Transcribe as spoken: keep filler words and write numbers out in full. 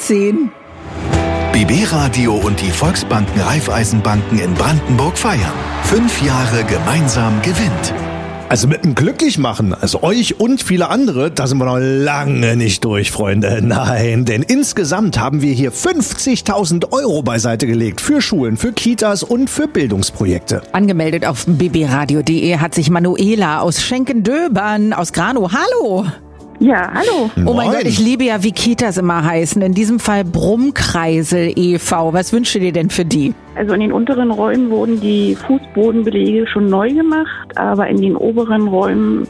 ziehen. B B Radio und die Volksbanken Raiffeisenbanken in Brandenburg feiern. Fünf Jahre gemeinsam gewinnt. Also mit dem Glücklichmachen, also euch und viele andere, da sind wir noch lange nicht durch, Freunde. Nein, denn insgesamt haben wir hier fünfzigtausend Euro beiseite gelegt für Schulen, für Kitas und für Bildungsprojekte. Angemeldet auf b b radio punkt d e hat sich Manuela aus Schenkendöbern aus Granow. Hallo! Ja, hallo. Oh mein Moin. Gott, ich liebe ja, wie Kitas immer heißen. In diesem Fall Brummkreisel e V Was wünschst du dir denn für die? Also in den unteren Räumen wurden die Fußbodenbelege schon neu gemacht, aber in den oberen Räumen